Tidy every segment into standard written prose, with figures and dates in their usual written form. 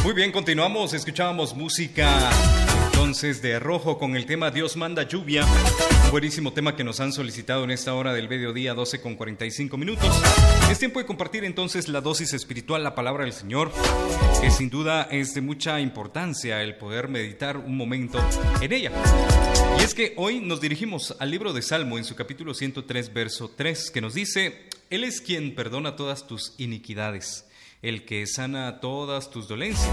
Muy bien, continuamos, escuchábamos música entonces de Rojo con el tema Dios manda lluvia, un buenísimo tema que nos han solicitado en esta hora del mediodía, 12:45. Es tiempo de compartir entonces la dosis espiritual, la palabra del Señor, que sin duda es de mucha importancia el poder meditar un momento en ella. Y es que hoy nos dirigimos al libro de Salmo en su capítulo 103, verso 3, que nos dice: Él es quien perdona todas tus iniquidades, el que sana todas tus dolencias.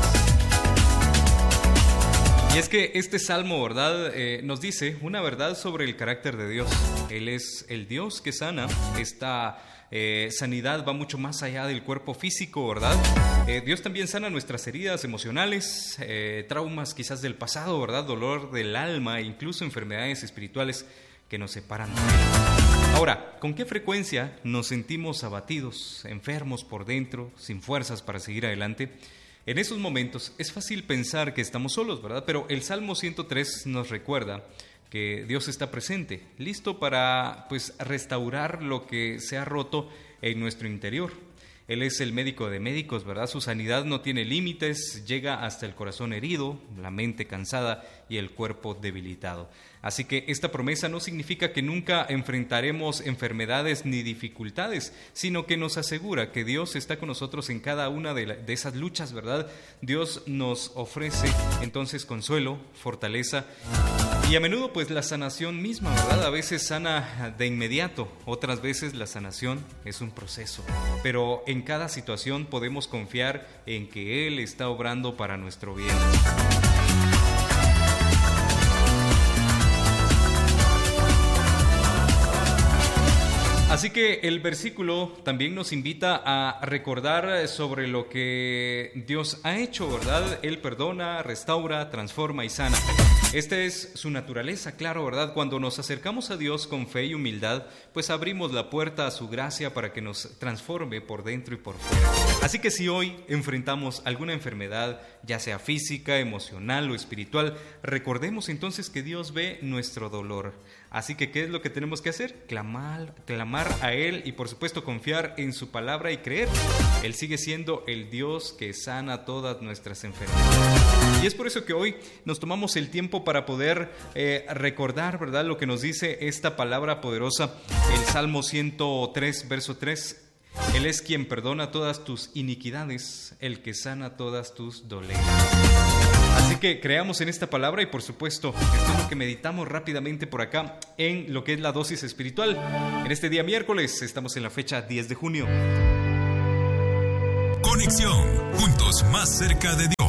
Y es que este salmo, ¿verdad?, nos dice una verdad sobre el carácter de Dios. Él es el Dios que sana. Esta sanidad va mucho más allá del cuerpo físico, ¿verdad? Dios también sana nuestras heridas emocionales, traumas quizás del pasado, ¿verdad?, dolor del alma e incluso enfermedades espirituales que nos separan de Él. Ahora, ¿con qué frecuencia nos sentimos abatidos, enfermos por dentro, sin fuerzas para seguir adelante? En esos momentos es fácil pensar que estamos solos, ¿verdad? Pero el Salmo 103 nos recuerda que Dios está presente, listo para restaurar lo que se ha roto en nuestro interior. Él es el médico de médicos, ¿verdad? Su sanidad no tiene límites, llega hasta el corazón herido, la mente cansada y el cuerpo debilitado. Así que esta promesa no significa que nunca enfrentaremos enfermedades ni dificultades, sino que nos asegura que Dios está con nosotros en cada una de esas luchas, ¿verdad? Dios nos ofrece entonces consuelo, fortaleza y a menudo la sanación misma, ¿verdad? A veces sana de inmediato, otras veces la sanación es un proceso, pero en cada situación podemos confiar en que Él está obrando para nuestro bien. Así que el versículo también nos invita a recordar sobre lo que Dios ha hecho, ¿verdad? Él perdona, restaura, transforma y sana. Esta es su naturaleza, claro, ¿verdad? Cuando nos acercamos a Dios con fe y humildad, abrimos la puerta a su gracia para que nos transforme por dentro y por fuera. Así que si hoy enfrentamos alguna enfermedad, ya sea física, emocional o espiritual, recordemos entonces que Dios ve nuestro dolor. Así que, ¿qué es lo que tenemos que hacer? Clamar a Él y, por supuesto, confiar en su palabra y creer. Él sigue siendo el Dios que sana todas nuestras enfermedades. Y es por eso que hoy nos tomamos el tiempo para poder recordar, ¿verdad?, lo que nos dice esta palabra poderosa, el Salmo 103, verso 3. Él es quien perdona todas tus iniquidades, el que sana todas tus dolencias. Así que creamos en esta palabra y por supuesto, esto es lo que meditamos rápidamente por acá en lo que es la dosis espiritual. En este día miércoles, estamos en la fecha 10 de junio. Conexión, juntos más cerca de Dios.